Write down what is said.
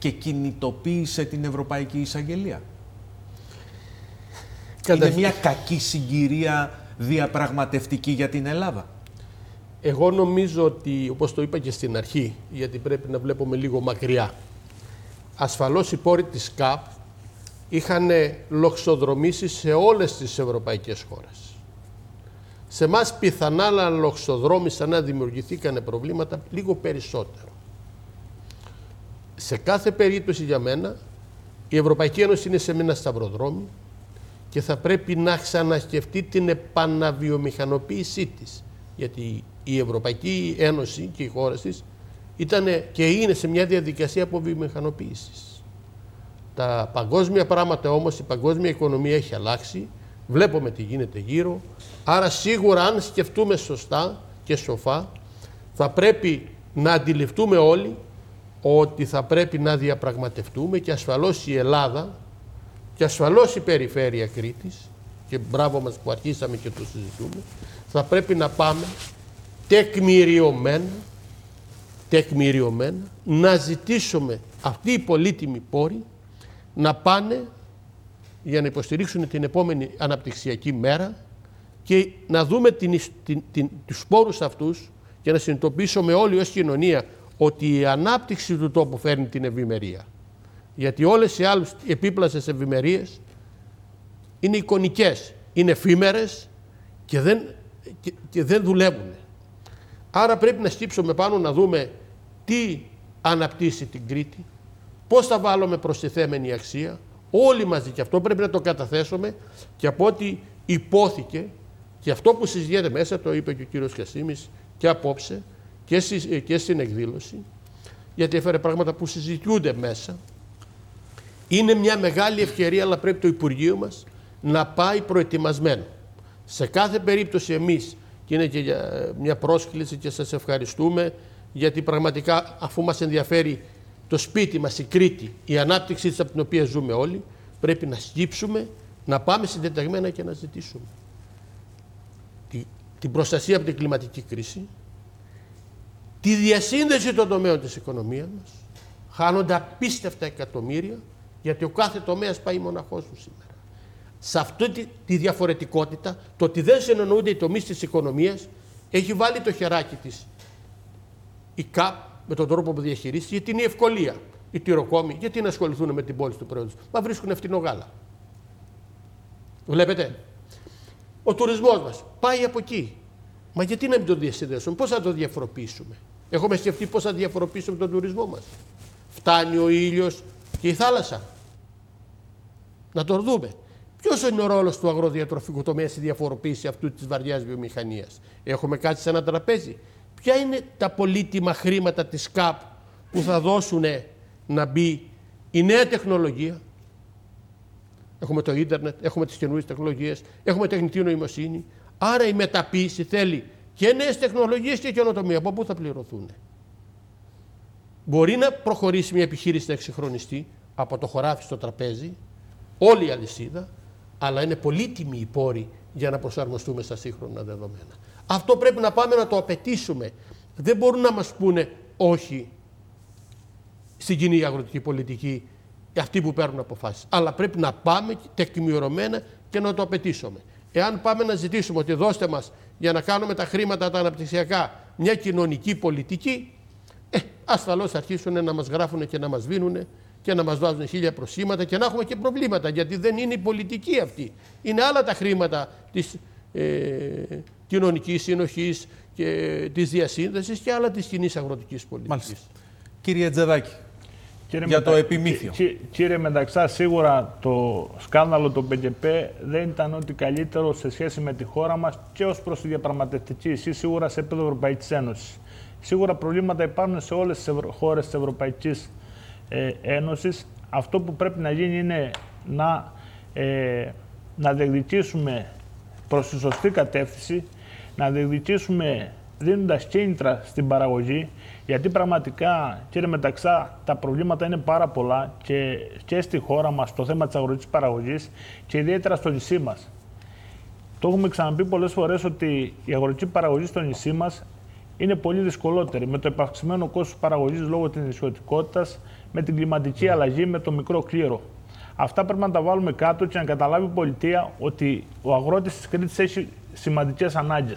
και κινητοποίησε την Ευρωπαϊκή Εισαγγελία? Είναι μια κακή συγκυρία διαπραγματευτική για την Ελλάδα? Εγώ νομίζω ότι, όπως το είπα και στην αρχή, γιατί πρέπει να βλέπουμε λίγο μακριά, ασφαλώς οι πόροι της ΚΑΠ είχαν λοξοδρομήσει σε όλες τις ευρωπαϊκές χώρες. Σε εμάς πιθανά να λοξοδρόμησαν, να δημιουργηθήκαν προβλήματα λίγο περισσότερο. Σε κάθε περίπτωση για μένα, η Ευρωπαϊκή Ένωση είναι σε ένα σταυροδρόμι και θα πρέπει να ξανασκεφτεί την επαναβιομηχανοποίησή της. Γιατί η Ευρωπαϊκή Ένωση και οι χώρες της ήταν και είναι σε μια διαδικασία αποβιομηχανοποίησης. Τα παγκόσμια πράγματα όμως, η παγκόσμια οικονομία έχει αλλάξει, βλέπουμε τι γίνεται γύρω, άρα σίγουρα αν σκεφτούμε σωστά και σοφά, θα πρέπει να αντιληφθούμε όλοι ότι θα πρέπει να διαπραγματευτούμε και ασφαλώς η Ελλάδα και ασφαλώς η περιφέρεια Κρήτης, και μπράβο μας που αρχίσαμε και το συζητούμε, θα πρέπει να πάμε τεκμηριωμένα να ζητήσουμε αυτοί οι πολύτιμοι πόροι να πάνε για να υποστηρίξουν την επόμενη αναπτυξιακή μέρα και να δούμε τους πόρους αυτούς και να συνειδητοποιήσουμε όλοι ως κοινωνία ότι η ανάπτυξη του τόπου φέρνει την ευημερία. Γιατί όλες οι άλλες επίπλασες ευημερίες είναι εικονικές, είναι εφήμερες και δεν δουλεύουν. Άρα πρέπει να σκύψουμε πάνω να δούμε τι αναπτύσσει την Κρήτη, πώς θα βάλουμε προστιθέμενη αξία, όλοι μαζί, και αυτό πρέπει να το καταθέσουμε, και από ό,τι υπόθηκε και αυτό που συζητιέται μέσα, το είπε και ο κύριος Κασίμης και απόψε και στην εκδήλωση, γιατί έφερε πράγματα που συζητιούνται μέσα. Είναι μια μεγάλη ευκαιρία, αλλά πρέπει το Υπουργείο μας να πάει προετοιμασμένο. Σε κάθε περίπτωση εμείς, και είναι και μια πρόσκληση και σας ευχαριστούμε, γιατί πραγματικά αφού μας ενδιαφέρει το σπίτι μας, η Κρήτη, η ανάπτυξη της από την οποία ζούμε όλοι, πρέπει να σκύψουμε, να πάμε συντεταγμένα και να ζητήσουμε την προστασία από την κλιματική κρίση, τη διασύνδεση των τομέων της οικονομίας μας, χάνονται απίστευτα εκατομμύρια, γιατί ο κάθε τομέας πάει μοναχός του σήμερα. Σε αυτή τη διαφορετικότητα, το ότι δεν συνεννοούνται οι τομείς της οικονομίας, έχει βάλει το χεράκι της η ΚΑΠ με τον τρόπο που διαχειρίζεται, γιατί είναι η ευκολία. Οι τυροκόμοι, γιατί να ασχοληθούν με την πόλη του προϊόντος? Μα βρίσκουν φτηνό γάλα. Βλέπετε. Ο τουρισμός μας πάει από εκεί. Μα γιατί να μην το διασυνδέσουμε, πώς θα το διαφοροποιήσουμε? Έχουμε σκεφτεί πώς θα διαφοροποιήσουμε τον τουρισμό μας? Φτάνει ο ήλιος και η θάλασσα. Να το δούμε. Ποιος είναι ο ρόλος του αγροδιατροφικού τομέα στη διαφοροποίηση αυτού της βαριάς βιομηχανίας? Έχουμε κάτι σε ένα τραπέζι? Ποια είναι τα πολύτιμα χρήματα της ΚΑΠ που θα δώσουν να μπει η νέα τεχνολογία? Έχουμε το ίντερνετ, έχουμε τις καινούριες τεχνολογίες, έχουμε τεχνητή νοημοσύνη. Άρα η μεταποίηση θέλει και νέες τεχνολογίες και καινοτομία. Από πού θα πληρωθούν? Μπορεί να προχωρήσει μια επιχείρηση να εξυγχρονιστεί από το χωράφι στο τραπέζι, όλη η αλυσίδα, αλλά είναι πολύτιμοι οι πόροι για να προσαρμοστούμε στα σύγχρονα δεδομένα. Αυτό πρέπει να πάμε να το απαιτήσουμε. Δεν μπορούν να μας πούνε όχι στην κοινή αγροτική πολιτική αυτοί που παίρνουν αποφάσεις. Αλλά πρέπει να πάμε τεκμηριωμένα και να το απαιτήσουμε. Εάν πάμε να ζητήσουμε ότι δώστε μας για να κάνουμε τα χρήματα τα αναπτυξιακά μια κοινωνική πολιτική, ασφαλώς θα αρχίσουν να μας γράφουν και να μας βίνουν και να μας βάζουν 1000 προσχήματα και να έχουμε και προβλήματα, γιατί δεν είναι η πολιτική αυτή. Είναι άλλα τα χρήματα της κοινωνικής συνοχής και της διασύνδεσης και άλλα της κοινής αγροτικής πολιτικής. Μάλιστα. Κύριε Τζεδάκη, για το επιμήθειο. Κύριε Μεταξά, σίγουρα το σκάνδαλο του ΠΚΠ δεν ήταν ό,τι καλύτερο σε σχέση με τη χώρα μας και ως προς τη διαπραγματευτική ισχύ, σίγουρα σε επίπεδο Ευρωπαϊκής Ένωσης. Σίγουρα προβλήματα υπάρχουν σε όλες τις χώρες της Ευρωπαϊκής Ένωσης. Αυτό που πρέπει να γίνει είναι να διεκδικήσουμε προς τη σωστή κατεύθυνση, να διεκδικήσουμε δίνοντας κίνητρα στην παραγωγή, γιατί πραγματικά, κύριε Μεταξά, τα προβλήματα είναι πάρα πολλά και στη χώρα μας, το θέμα της αγροτικής παραγωγής και ιδιαίτερα στο νησί μας. Το έχουμε ξαναπεί πολλές φορές ότι η αγροτική παραγωγή στο νησί μας είναι πολύ δυσκολότερη με το επαυξημένο κόστος παραγωγής λόγω της νησιωτικότητας, με την κλιματική αλλαγή, με το μικρό κλήρο. Αυτά πρέπει να τα βάλουμε κάτω και να καταλάβει η πολιτεία ότι ο αγρότης της Κρήτης έχει σημαντικές ανάγκες.